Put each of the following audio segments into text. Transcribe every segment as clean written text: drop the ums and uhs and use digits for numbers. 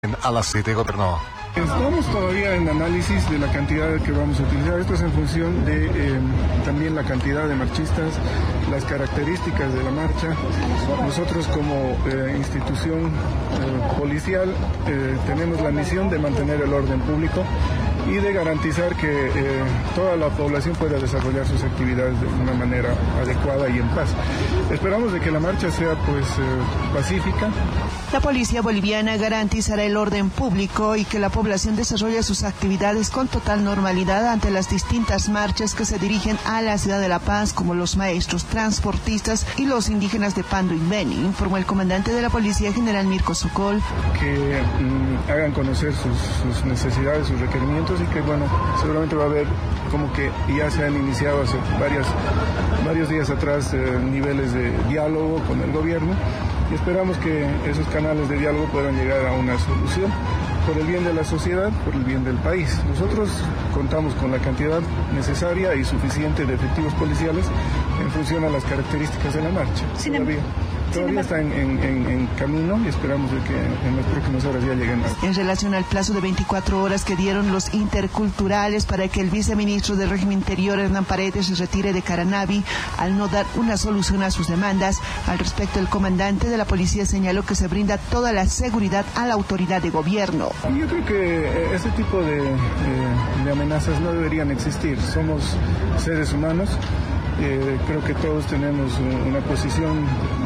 A las 7 de gobierno. Estamos todavía en análisis de la cantidad que vamos a utilizar. Esto es en función de también la cantidad de marchistas, las características de la marcha. Nosotros como institución policial tenemos la misión de mantener el orden público y de garantizar que toda la población pueda desarrollar sus actividades de una manera adecuada y en paz. Esperamos de que la marcha sea pacífica. La policía boliviana garantizará el orden público y que la población desarrolle sus actividades con total normalidad ante las distintas marchas que se dirigen a la ciudad de La Paz, como los maestros, transportistas y los indígenas de Pando y Beni, informó el comandante de la Policía General Mirko Sokol. Que hagan conocer sus necesidades, sus requerimientos y que, bueno, seguramente va a haber como que ya se han iniciado hace varios días atrás niveles de diálogo con el gobierno y esperamos que esos canales de diálogo puedan llegar a una solución por el bien de la sociedad, por el bien del país. Nosotros contamos con la cantidad necesaria y suficiente de efectivos policiales en función a las características de la marcha. Todavía está en camino y esperamos de que en las próximas horas ya lleguen. En relación al plazo de 24 horas que dieron los interculturales para que el viceministro del régimen interior, Hernán Paredes, se retire de Caranavi al no dar una solución a sus demandas, al respecto el comandante de la policía señaló que se brinda toda la seguridad a la autoridad de gobierno. Yo creo que ese tipo de amenazas no deberían existir. Somos seres humanos. Creo que todos tenemos una posición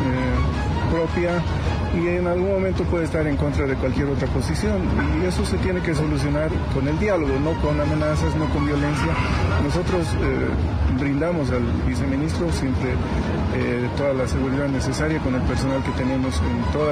propia y en algún momento puede estar en contra de cualquier otra posición y eso se tiene que solucionar con el diálogo, no con amenazas, no con violencia. Nosotros brindamos al viceministro siempre toda la seguridad necesaria con el personal que tenemos en todo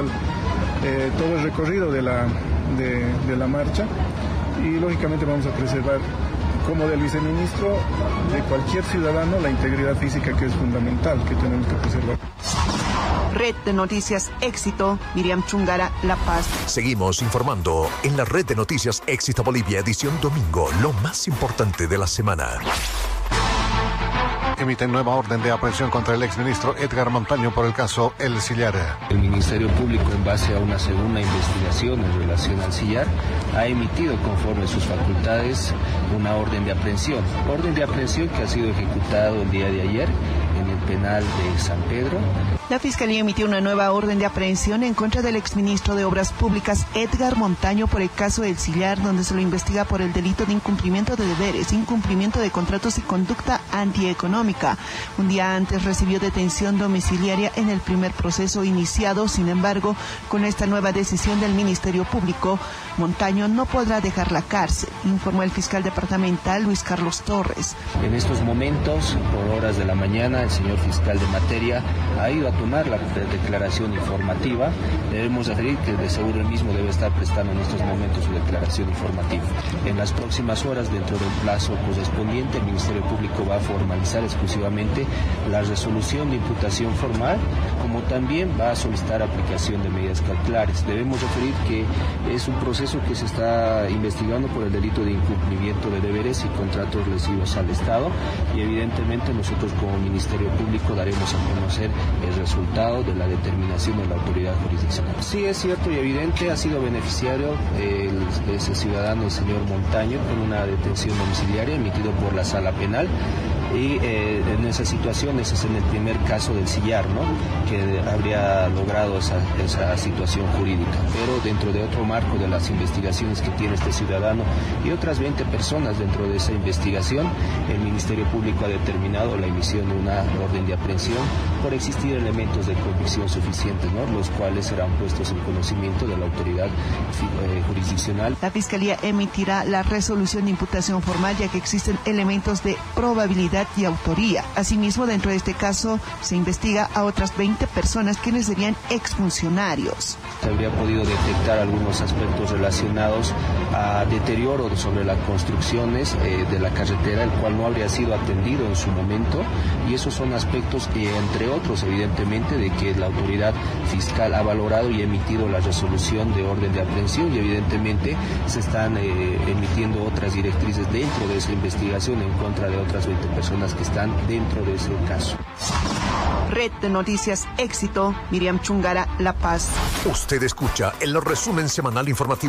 el recorrido de la marcha y lógicamente vamos a preservar, como del viceministro, de cualquier ciudadano, la integridad física, que es fundamental, que tenemos que preservar. Red de Noticias Éxito, Miriam Chungara, La Paz. Seguimos informando en la Red de Noticias Éxito Bolivia, edición domingo, lo más importante de la semana. Emiten nueva orden de aprehensión contra el exministro Edgar Montaño por el caso El Sillar. El Ministerio Público, en base a una segunda investigación en relación al Sillar, ha emitido conforme sus facultades una orden de aprehensión. Orden de aprehensión que ha sido ejecutado el día de ayer en el penal de San Pedro. La Fiscalía emitió una nueva orden de aprehensión en contra del exministro de Obras Públicas Edgar Montaño por el caso El Sillar, donde se lo investiga por el delito de incumplimiento de deberes, incumplimiento de contratos y conducta antieconómica. Un día antes recibió detención domiciliaria en el primer proceso iniciado. Sin embargo, con esta nueva decisión del Ministerio Público, Montaño no podrá dejar la cárcel, informó el fiscal departamental Luis Carlos Torres. En estos momentos, por horas de la mañana, el señor fiscal de materia ha ido a tomar la declaración informativa. Debemos referir que de seguro el mismo debe estar prestando en estos momentos su declaración informativa. En las próximas horas, dentro del plazo correspondiente, el Ministerio Público va a formalizar exclusivamente la resolución de imputación formal, como también va a solicitar aplicación de medidas cautelares. Debemos referir que es un proceso que se está investigando por el delito de incumplimiento de deberes y contratos lesivos al Estado y evidentemente nosotros como Ministerio Público daremos a conocer el resultado de la determinación de la autoridad jurisdiccional. Sí, es cierto y evidente, ha sido beneficiario ese ciudadano, el señor Montaño, con una detención domiciliaria emitido por la Sala Penal. Y en esa situación, ese es en el primer caso del Sillar, ¿no?, que habría logrado esa situación jurídica. Pero dentro de otro marco de las investigaciones que tiene este ciudadano y otras 20 personas dentro de esa investigación, el Ministerio Público ha determinado la emisión de una orden de aprehensión por existir elementos de convicción suficientes, ¿no?, los cuales serán puestos en conocimiento de la autoridad jurisdiccional. La Fiscalía emitirá la resolución de imputación formal, ya que existen elementos de probabilidad y autoría. Asimismo, dentro de este caso se investiga a otras 20 personas quienes serían exfuncionarios. Se habría podido detectar algunos aspectos relacionados a deterioro sobre las construcciones de la carretera, el cual no habría sido atendido en su momento, y esos son aspectos que, entre otros, evidentemente, de que la autoridad fiscal ha valorado y emitido la resolución de orden de aprehensión y evidentemente se están emitiendo otras directrices dentro de esa investigación en contra de otras 20 personas que están dentro de ese caso. Red de Noticias Éxito, Miriam Chungara, La Paz. Usted escucha el resumen semanal informativo